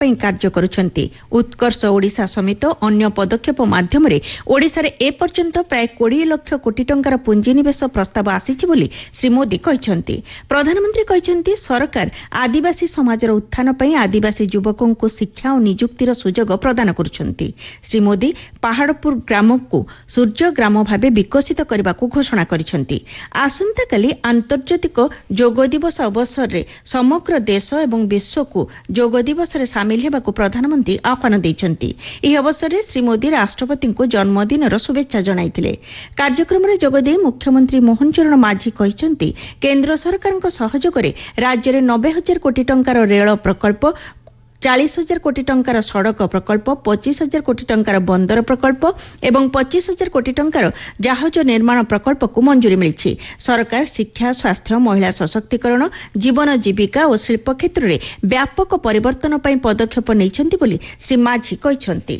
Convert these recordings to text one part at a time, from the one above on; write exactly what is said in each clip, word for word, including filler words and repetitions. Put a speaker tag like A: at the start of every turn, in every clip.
A: ପାଇଁ କାର୍ଯ୍ୟ କରୁଛନ୍ତି। ଉତ୍କର୍ଷ ଓଡ଼ିଶା ସମିତ ଅନ୍ୟ ପଦକ୍ଷେପ ମାଧ୍ୟମରେ ଓଡ଼ିଶାରେ ଏପର୍ଯ୍ୟନ୍ତ ପ୍ରାୟ କୋଡ଼ିଏ ଲକ୍ଷ କୋଟି ଟଙ୍କାର ପୁଞ୍ଜିନିବେଶ ପ୍ରସ୍ତାବ ଆସିଛି ବୋଲି ଶ୍ରୀ ମୋଦି କହିଛନ୍ତି। ପ୍ରଧାନମନ୍ତ୍ରୀ କହିଛନ୍ତି ସରକାର ଆଦିବାସୀ ସମାଜର ଉତ୍ଥାନ ପାଇଁ ଆଦିବାସୀ ଯୁବକଙ୍କୁ ଶିକ୍ଷା ଓ ନିଯୁକ୍ତିର ସୁଯୋଗ ପ୍ରଦାନ କରୁଛନ୍ତି। ଶ୍ରୀ ମୋଦି ପାହାଡ଼ପୁର ଗ୍ରାମକୁ ସୂର୍ଯ୍ୟ ଗ୍ରାମ ଭାବେ ବିକଶିତ କରିବାକୁ ଘୋଷଣା କରିଛନ୍ତି। ଆସନ୍ତାକାଲି ଆନ୍ତର୍ଜାତିକ ଯୋଗ ଦିବସ ଅବସରରେ ସମଗ୍ର ଦେଶ ଏବଂ ବିଶ୍ୱକୁ ଯୋଗ ଦିବସରେ ସାମିଲ ହେବାକୁ ପ୍ରଧାନମନ୍ତ୍ରୀ ଆହ୍ୱାନ ଦେଇଛନ୍ତି। ଏହି ଅବସରରେ ଶ୍ରୀ ମୋଦି ରାଷ୍ଟ୍ରପତିଙ୍କୁ ଜନ୍ମଦିନର ଶୁଭେଚ୍ଛା ଜଣାଇଥିଲେ। କାର୍ଯ୍ୟକ୍ରମରେ ଯୋଗଦେଇ ମୁଖ୍ୟମନ୍ତ୍ରୀ ମୋହନ ଚରଣ ମାଝୀ କହିଛନ୍ତି କେନ୍ଦ୍ର ସରକାରଙ୍କ ସହଯୋଗରେ ରାଜ୍ୟରେ ନବେ ହଜାର କୋଟି ଟଙ୍କାର ରେଳ ପ୍ରକଳ୍ପ, ଚାଳିଶ ହଜାର କୋଟି ଟଙ୍କାର ସଡ଼କ ପ୍ରକଳ୍ପ, ପଚିଶ ହଜାର କୋଟି ଟଙ୍କାର ବନ୍ଦର ପ୍ରକଳ୍ପ ଏବଂ ପଚିଶ ହଜାର କୋଟି ଟଙ୍କାର ଜାହାଜ ନିର୍ମାଣ ପ୍ରକଳ୍ପକୁ ମଞ୍ଜୁରୀ ମିଳିଛି। ସରକାର ଶିକ୍ଷା, ସ୍ୱାସ୍ଥ୍ୟ, ମହିଳା ସଶକ୍ତିକରଣ, ଜୀବନ ଜୀବିକା ଓ ଶିଳ୍ପ କ୍ଷେତ୍ରରେ ବ୍ୟାପକ ପରିବର୍ତ୍ତନ ପାଇଁ ପଦକ୍ଷେପ ନେଇଛନ୍ତି ବୋଲି ଶ୍ରୀ ମାଝୀ କହିଛନ୍ତି।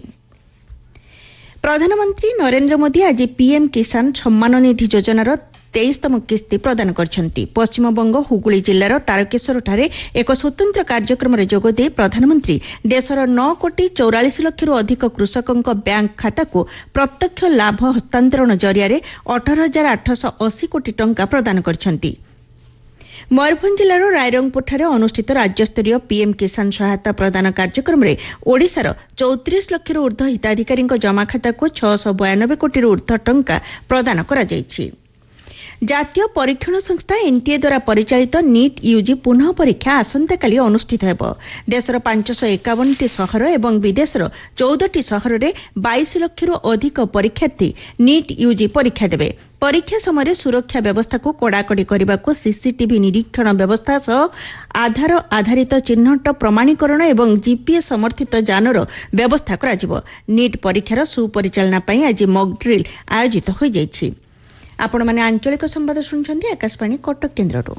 A: ପ୍ରଧାନମନ୍ତ୍ରୀ ନରେନ୍ଦ୍ର ମୋଦି ଆଜି ପିଏମ୍ କିଷାନ ସମ୍ମାନ ନିଧି ଯୋଜନାର ତେଇଶତମ କିସ୍ତି ପ୍ରଦାନ କରିଛନ୍ତି। ପଶ୍ଚିମବଙ୍ଗ ହୁଗୁଳି ଜିଲ୍ଲାର ତାରକେଶ୍ୱରଠାରେ ଏକ ସ୍ୱତନ୍ତ୍ର କାର୍ଯ୍ୟକ୍ରମରେ ଯୋଗଦେଇ ପ୍ରଧାନମନ୍ତ୍ରୀ ଦେଶର ନଅ କୋଟି ଚଉରାଳିଶ ଲକ୍ଷରୁ ଅଧିକ କୃଷକଙ୍କ ବ୍ୟାଙ୍କ ଖାତାକୁ ପ୍ରତ୍ୟକ୍ଷ ଲାଭ ହସ୍ତାନ୍ତରଣ ଜରିଆରେ ଅଠର ହଜାର ଆଠଶହ ଅଶୀ କୋଟି ଟଙ୍କା ପ୍ରଦାନ କରିଛନ୍ତି। ମୟୂରଭଞ୍ଜ ଜିଲ୍ଲାର ରାଇରଙ୍ଗପୁରଠାରେ ଅନୁଷ୍ଠିତ ରାଜ୍ୟସ୍ତରୀୟ ପିଏମ୍ କିଷାନ ସହାୟତା ପ୍ରଦାନ କାର୍ଯ୍ୟକ୍ରମରେ ଓଡ଼ିଶାର ଚଉତିରିଶ ଲକ୍ଷରୁ ଉର୍ଦ୍ଧ୍ୱ ହିତାଧିକାରୀଙ୍କ ଜମାଖାତାକୁ ଛଅଶହ ବୟାନବେ କୋଟିରୁ ଉର୍ଦ୍ଧ୍ୱ ଟଙ୍କା ପ୍ରଦାନ କରାଯାଇଛି। ଜାତୀୟ ପରୀକ୍ଷଣ ସଂସ୍ଥା ଏନ୍ଟିଏ ଦ୍ୱାରା ପରିଚାଳିତ ନିଟ୍ ୟୁଜି ପୁନଃ ପରୀକ୍ଷା ଆସନ୍ତାକାଲି ଅନୁଷ୍ଠିତ ହେବ। ଦେଶର ପାଞ୍ଚଶହ ଏକାବନଟି ସହର ଏବଂ ବିଦେଶର ଚଉଦଟି ସହରରେ ବାଇଶ ଲକ୍ଷରୁ ଅଧିକ ପରୀକ୍ଷାର୍ଥୀ ନିଟ୍ ୟୁଜି ପରୀକ୍ଷା ଦେବେ। ପରୀକ୍ଷା ସମୟରେ ସୁରକ୍ଷା ବ୍ୟବସ୍ଥାକୁ କଡ଼ାକଡ଼ି କରିବାକୁ ସିସିଟିଭି ନିରୀକ୍ଷଣ ବ୍ୟବସ୍ଥା ସହ ଆଧାର ଆଧାରିତ ଚିହ୍ନଟ ପ୍ରମାଣୀକରଣ ଏବଂ ଜିପିଏସ୍ ସମର୍ଥିତ ଯାନର ବ୍ୟବସ୍ଥା କରାଯିବ। ନିଟ୍ ପରୀକ୍ଷାର ସୁପରିଚାଳନା ପାଇଁ ଆଜି ମକ୍ ଡ୍ରିଲ୍ ଆୟୋଜିତ ହୋଇଯାଇଛି। ଆପଣମାନେ ଆଞ୍ଚଳିକ ସମ୍ବାଦ ଶୁଣୁଛନ୍ତି ଆକାଶବାଣୀ କଟକ କେନ୍ଦ୍ରରୁ।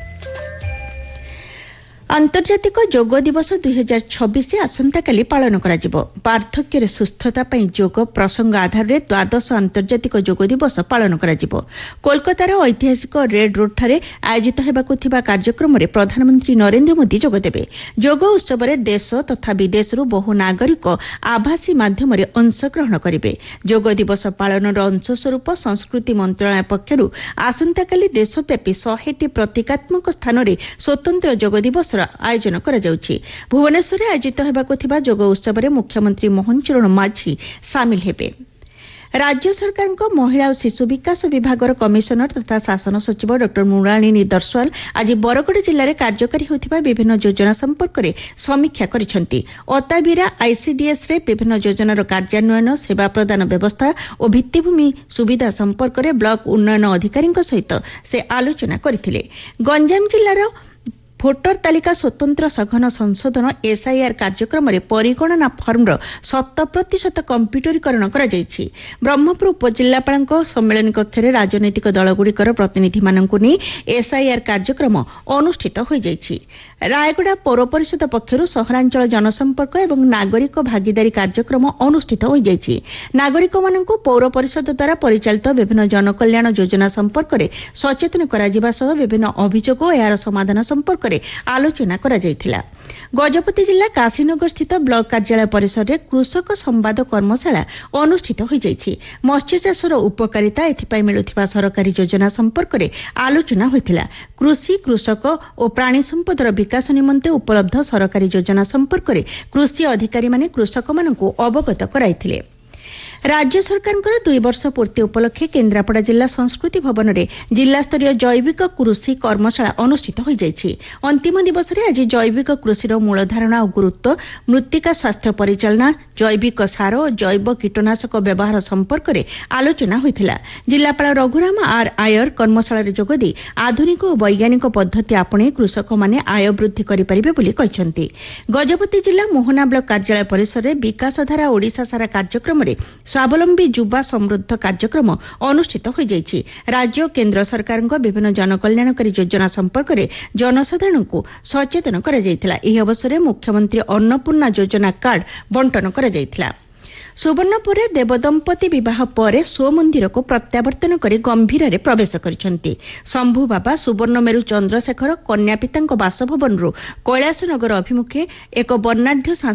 A: ଆନ୍ତର୍ଜାତିକ ଯୋଗ ଦିବସ ଦୁଇ ହଜାର ଛବିଶ ଆସନ୍ତାକାଲି ପାଳନ କରାଯିବ। ବାର୍ଦ୍ଧକ୍ୟରେ ସୁସ୍ଥତା ପାଇଁ ଯୋଗ ପ୍ରସଙ୍ଗ ଆଧାରରେ ଦ୍ୱାଦଶ ଆନ୍ତର୍ଜାତିକ ଯୋଗ ଦିବସ ପାଳନ କରାଯିବ। କୋଲକାତାର ଐତିହାସିକ ରେଡ୍ ରୋଡ୍ଠାରେ ଆୟୋଜିତ ହେବାକୁ ଥିବା କାର୍ଯ୍ୟକ୍ରମରେ ପ୍ରଧାନମନ୍ତ୍ରୀ ନରେନ୍ଦ୍ର ମୋଦି ଯୋଗଦେବେ। ଯୋଗ ଉତ୍ସବରେ ଦେଶ ତଥା ବିଦେଶରୁ ବହୁ ନାଗରିକ ଆଭାସୀ ମାଧ୍ୟମରେ ଅଂଶଗ୍ରହଣ କରିବେ। ଯୋଗ ଦିବସ ପାଳନର ଅଂଶସ୍ୱରୂପ ସଂସ୍କୃତି ମନ୍ତ୍ରଣାଳୟ ପକ୍ଷରୁ ଆସନ୍ତାକାଲି ଦେଶବ୍ୟାପୀ ଶହେଟି ପ୍ରତୀକାତ୍ମକ ସ୍ଥାନରେ ସ୍ୱତନ୍ତ୍ର ଯୋଗ ଦିବସ ଆୟୋଜନ କରାଯାଉଛି। ଭୁବନେଶ୍ୱରରେ ଆୟୋଜିତ ହେବାକୁ ଥିବା ଯୋଗ ଉତ୍ସବରେ ମୁଖ୍ୟମନ୍ତ୍ରୀ ମୋହନ ଚରଣ ମାଝୀ ସାମିଲ ହେବେ। ରାଜ୍ୟ ସରକାରଙ୍କ ମହିଳା ଓ ଶିଶୁ ବିକାଶ ବିଭାଗର କମିଶନର ତଥା ଶାସନ ସଚିବ ଡ ମୃଣାଳିନୀ ଦର୍ଶୱାଲ ଆଜି ବରଗଡ଼ ଜିଲ୍ଲାରେ କାର୍ଯ୍ୟକାରୀ ହେଉଥିବା ବିଭିନ୍ନ ଯୋଜନା ସମ୍ପର୍କରେ ସମୀକ୍ଷା କରିଛନ୍ତି। ଅତାବିରା ଆଇସିଡିଏସ୍ରେ ବିଭିନ୍ନ ଯୋଜନାର କାର୍ଯ୍ୟାନ୍ୱୟନ, ସେବା ପ୍ରଦାନ ବ୍ୟବସ୍ଥା ଓ ଭିତ୍ତିଭୂମି ସୁବିଧା ସମ୍ପର୍କରେ ବ୍ଲକ ଉନ୍ନୟନ ଅଧିକାରୀଙ୍କ ସହିତ ସେ ଆଲୋଚନା କରିଥିଲେ। ଗଞ୍ଜାମ ଜିଲ୍ଲାର ଭୋଟର ତାଲିକା ସ୍ୱତନ୍ତ୍ର ସଘନ ସଂଶୋଧନ ଏସ୍ଆଇଆର୍ କାର୍ଯ୍ୟକ୍ରମରେ ପରିଗଣନା ଫର୍ମର ଶତ ପ୍ରତିଶତ କମ୍ପ୍ୟୁଟରୀକରଣ କରାଯାଇଛି। ବ୍ରହ୍ମପୁର ଉପଜିଲ୍ଲାପାଳଙ୍କ ସମ୍ମିଳନୀ କକ୍ଷରେ ରାଜନୈତିକ ଦଳଗୁଡ଼ିକର ପ୍ରତିନିଧିମାନଙ୍କୁ ନେଇ ଏସ୍ଆଇଆର୍ କାର୍ଯ୍ୟକ୍ରମ ଅନୁଷ୍ଠିତ ହୋଇଯାଇଛି। ରାୟଗଡ଼ା ପୌର ପରିଷଦ ପକ୍ଷରୁ ସହରାଞ୍ଚଳ ଜନସମ୍ପର୍କ ଏବଂ ନାଗରିକ ଭାଗିଦାରୀ କାର୍ଯ୍ୟକ୍ରମ ଅନୁଷ୍ଠିତ ହୋଇଯାଇଛି। ନାଗରିକମାନଙ୍କୁ ପୌର ପରିଷଦ ଦ୍ୱାରା ପରିଚାଳିତ ବିଭିନ୍ନ ଜନକଲ୍ୟାଣ ଯୋଜନା ସମ୍ପର୍କରେ ସଚେତନ କରାଯିବା ସହ ବିଭିନ୍ନ ଅଭିଯୋଗ ଓ ଏହାର ସମାଧାନ ସମ୍ପର୍କରେ ଆଲୋଚନା କରାଯାଇଥିଲା। ଗଜପତି ଜିଲ୍ଲା କାଶୀନଗର ସ୍ଥିତ ବ୍ଲକ କାର୍ଯ୍ୟାଳୟ ପରିସରରେ କୃଷକ ସମ୍ବାଦ କର୍ମଶାଳା ଅନୁଷ୍ଠିତ ହୋଇଯାଇଛି। ମତ୍ସ୍ୟଚାଷର ଉପକାରିତା, ଏଥିପାଇଁ ମିଳୁଥିବା ସରକାରୀ ଯୋଜନା ସମ୍ପର୍କରେ ଆଲୋଚନା ହୋଇଥିଲା। କୃଷି, କୃଷକ ଓ ପ୍ରାଣୀ ସମ୍ପଦର ବିକାଶ ନିମନ୍ତେ ଉପଲବ୍ଧ ସରକାରୀ ଯୋଜନା ସମ୍ପର୍କରେ କୃଷି ଅଧିକାରୀମାନେ କୃଷକମାନଙ୍କୁ ଅବଗତ କରାଇଥିଲେ। ରାଜ୍ୟ ସରକାରଙ୍କର ଦୁଇ ବର୍ଷ ପୂର୍ତ୍ତି ଉପଲକ୍ଷେ କେନ୍ଦ୍ରାପଡ଼ା ଜିଲ୍ଲା ସଂସ୍କୃତି ଭବନରେ ଜିଲ୍ଲାସ୍ତରୀୟ ଜୈବିକ କୃଷି କର୍ମଶାଳା ଅନୁଷ୍ଠିତ ହୋଇଯାଇଛି। ଅନ୍ତିମ ଦିବସରେ ଆଜି ଜୈବିକ କୃଷିର ମୂଳ ଧାରଣା ଓ ଗୁରୁତ୍ୱ, ମୃତ୍ତିକା ସ୍ୱାସ୍ଥ୍ୟ ପରିଚାଳନା, ଜୈବିକ ସାର ଓ ଜୈବ କୀଟନାଶକ ବ୍ୟବହାର ସମ୍ପର୍କରେ ଆଲୋଚନା ହୋଇଥିଲା। ଜିଲ୍ଲାପାଳ ରଘୁରାମ ଆର୍ ଆୟର କର୍ମଶାଳାରେ ଯୋଗଦେଇ ଆଧୁନିକ ଓ ବୈଜ୍ଞାନିକ ପଦ୍ଧତି ଆପଣେଇ କୃଷକମାନେ ଆୟ ବୃଦ୍ଧି କରିପାରିବେ ବୋଲି କହିଛନ୍ତି। ଗଜପତି ଜିଲ୍ଲା ମୋହନା ବ୍ଲକ କାର୍ଯ୍ୟାଳୟ ପରିସରରେ ବିକାଶଧାରା ଓଡ଼ିଶା ସାରା କାର୍ଯ୍ୟକ୍ରମରେ ସ୍ୱାବଲମ୍ବୀ ଯୁବା ସମୃଦ୍ଧ କାର୍ଯ୍ୟକ୍ରମ ଅନୁଷ୍ଠିତ ହୋଇଯାଇଛି। ରାଜ୍ୟ ଓ କେନ୍ଦ୍ର ସରକାରଙ୍କ ବିଭିନ୍ନ ଜନକଲ୍ୟାଣକାରୀ ଯୋଜନା ସମ୍ପର୍କରେ ଜନସାଧାରଣଙ୍କୁ ସଚେତନ କରାଯାଇଥିଲା। ଏହି ଅବସରରେ ମୁଖ୍ୟମନ୍ତ୍ରୀ ଅନ୍ନପୂର୍ଣ୍ଣା ଯୋଜନା କାର୍ଡ ବଣ୍ଟନ କରାଯାଇଥିଲା। ସୁବର୍ଣ୍ଣପୁରରେ ଦେବଦମ୍ପତି ବିବାହ ପରେ ସ୍ୱମନ୍ଦିରକୁ ପ୍ରତ୍ୟାବର୍ତ୍ତନ କରି ଗମ୍ଭୀରାରେ ପ୍ରବେଶ କରିଛନ୍ତି। ଶମ୍ଭୁ ବାବା ସୁବର୍ଣ୍ଣମେରୁ ଚନ୍ଦ୍ରଶେଖର କନ୍ୟା ପିତାଙ୍କ ବାସଭବନରୁ କୈଳାସନଗର ଅଭିମୁଖେ ଏକ ବର୍ଣ୍ଣାଢ୍ୟ